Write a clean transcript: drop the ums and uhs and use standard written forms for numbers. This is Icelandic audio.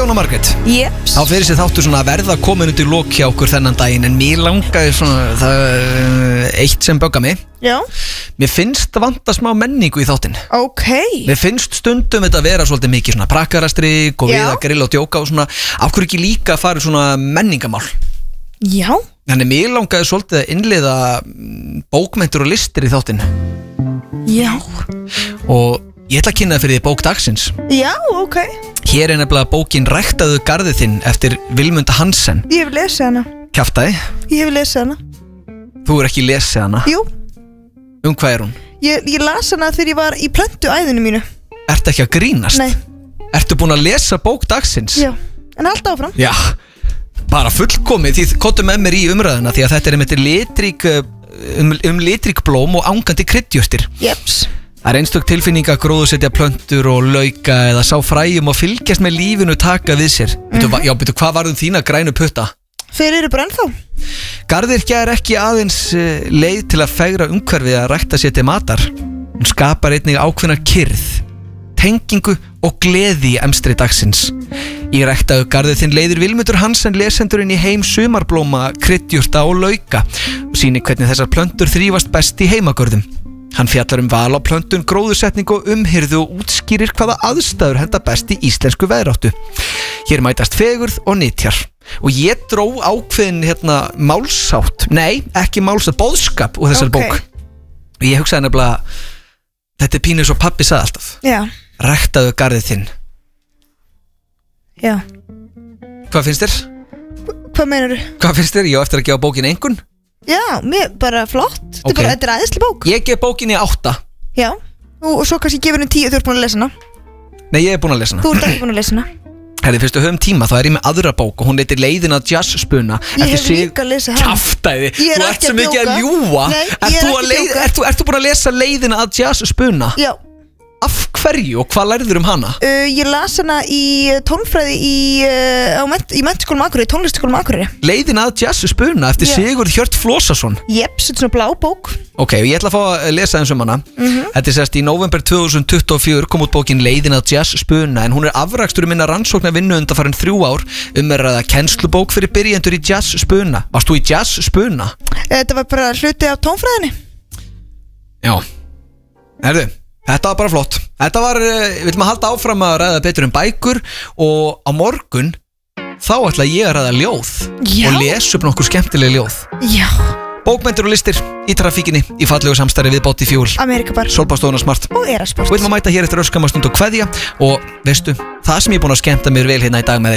Jóhanna Margrét. Jeps. Þá fyrir sér þáttur svona að verða komin undir lok hjá okkur þennan daginn. En mér langaði svona eitt sem bögga mig. Já. Mér finnst vanta smá menningu í þáttinn. Ok. Mér finnst stundum þetta vera svolítið mikið svona prakkarastrik og við að grilla og djóka og svona. Af hverju ekki líka að fara svona menningamál? Já. Þannig mér langaði svolítið að innleiða bókmenntur og listir í þáttinn. Já. Og ég ætla að kynna það fyrir því bók dagsins. Já, ok. Hér er nefnilega bókin Ræktaðu garðið þinn eftir Vilmund Hansen. Ég hef lesið hana. Kjaftaði? Ég hef lesið hana. Þú er ekki lesið hana? Jú. Hvað er hún? Ég las hana þegar ég var í plöntuæðinu mínu. Ertu ekki að grínast? Nei. Ertu búin að lesa bók dagsins? Já, en halda áfram. Já, bara fullkomið. Því komdu með mér í umræðuna. Því að þetta er með litrík litrík blóm og angandi kryddjurtir. Jeps. Það er einstök tilfinning að gróðursetja plöntur og lauka eða sá fræjum og fylgjast með lífinu taka við sér. Já, betur, hvað varðum þína grænu putta? Þeir eru bara ennþá. Garðyrkja er ekki aðeins leið til að fegra umhverfið að rækta sér til matar. Hún skapar einnig ákveðna kyrrð, tengingu og gleði í emstri dagsins. Í Ræktaðu garðið þinn leiðir Vilmundur Hansen lesendurinn í heim sumarblóma, kryddjurta og lauka og sýnir hvernig þessar plöntur þrífast best í heimagörðum. Hann fjallar val á plöntun, gróðursetningu og umhirðu og útskýrir hvaða aðstæður henta best í íslensku veðráttu. Hér mætast fegurð og nytjar. Og ég dró ákveðin málsátt, nei, ekki málsátt, boðskap úr þessari bók. Og ég hugsaði nefnilega, þetta er pínu svo pabbi sagði alltaf. Já. Ræktaðu garðið þinn. Já. Hvað finnst þér? Hvað meinarðu? Hvað finnst þér? Ég á eftir að gefa bókin einhvern. Já, mér bara flott. Okay. Þetta er æðislega bók. Ég gef bókinni 8. Já. Og svo kannski gefur henni 10 þú ert búin að lesa hana. Nei, ég er búin að lesa hana. Þú ert ekki búin að lesa hana. Herri, fyrstu höfum tíma, þá er ég með aðra bók og hún heitir Leiðin að jazzspuna. Ég hef líka að lesa hana. Kjaftaði, þú ert svo mikið að ljúga. Nei, ég er ekki að djóka. Ertu búin að lesa Leiðin að jazzspuna? Já. Af hverju og hvað lærður hana? Ég las hana í tónfræði í menntaskólum Akureyri, tónlistarskólum Akureyri. Leiðin að jazzspuna eftir Sigurð Hjört Flósason. Jeps, þetta er svona blá bók. Ok, ég ætla að fá að lesa eins hana. Þetta er sérst í november 2024 kom út bókin Leiðin að jazzspuna, en hún er afrakstur minna rannsóknarvinnu undanfarin 3 ár ræða kennslubók fyrir byrjendur í jazzspuna. Varst þú í jazzspuna? Þetta var bara hluti af tónfræðinni. Já. Herðu, þetta var bara flott. Þetta var, við viljum að halda áfram að ræða betur bækur og á morgun þá ætla ég að ræða ljóð. Já. Og lesa upp nokkur skemmtilega ljóð. Já. Bókmenntur og listir í trafíkinni í fallegu samstarfi við Bóti Fuel, Amerikabar, Sólbástofuna Smart og Erasport. Og við viljum að mæta hér eftir örskamastund og kveðja og veistu, það sem ég er búin að skemmta mér vel hérna í dag með